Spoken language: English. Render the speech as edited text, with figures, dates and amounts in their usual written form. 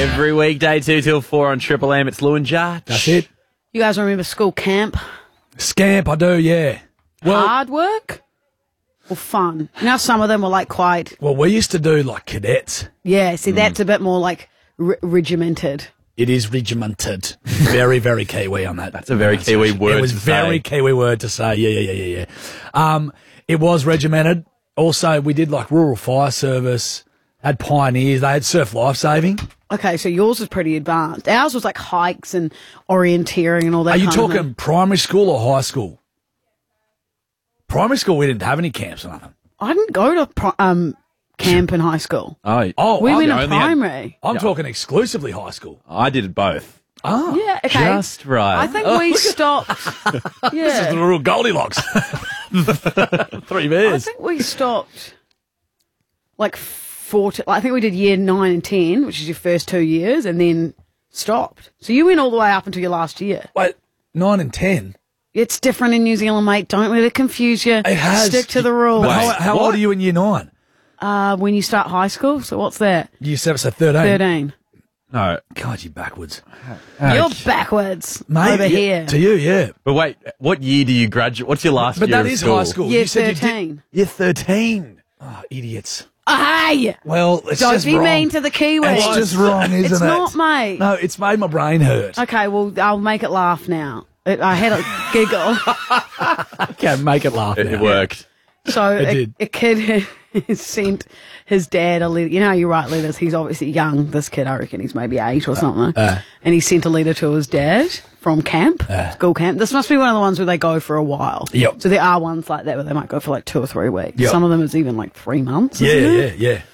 Every weekday, 2 till 4 on Triple M. It's Lou and Judge. That's it. You guys remember school camp? Scamp, I do, yeah. Well, Hard work or fun? You know, some of them were like quite. well, we used to do like cadets. Yeah, see, that's a bit more like regimented. It is regimented. Very, very Kiwi on that. That's a very Kiwi word It was to very say. Kiwi word to say. Yeah. It was regimented. Also, we did like rural fire service, had pioneers, they had surf lifesaving. Okay, so yours was pretty advanced. Ours was like hikes and orienteering and all that. Are you kind of thing. talking primary school or high school? Primary school, we didn't have any camps or nothing. I didn't go to camp in high school. Oh, We went in only had- primary. I'm talking exclusively high school. I did both. Oh, Yeah, okay. Just right. I think we stopped. this is the Yeah, real Goldilocks. 3 I bears. think we stopped like 40. I think we did year 9 and 10, which is your first 2 years, and then stopped. So you went all the way up until your last year. Wait, 9 and 10? It's different in New Zealand, mate. Don't let it confuse you. It has. Stick to the rules. But Wait, how what? old are you in year 9? When you start high school, so what's that? Year 7, so 13. 13. No. God, you're backwards. You're backwards Mate, over yeah, here. To you, yeah. But wait, what year do you graduate? What's your last But year that of is school? high school. Year You said you did- 13. Year 13. Oh, idiots. Hey! Well, it's Don't just be wrong. mean to the Kiwis. It's just wrong, isn't It's it? not, mate. No, it's made my brain hurt. Okay, well, I'll make it laugh now. I had a giggle. I can't make it laugh It now. worked. So did. a kid sent his dad a letter. You know how you write letters? He's obviously young, this kid. I reckon he's maybe 8 or something. And he sent a letter to his dad from camp, school camp. This must be one of the ones where they go for a while. Yep. So there are ones like that where they might go for like 2 or 3 weeks. Yep. Some of them it's even like 3 months. Yeah, isn't it? yeah.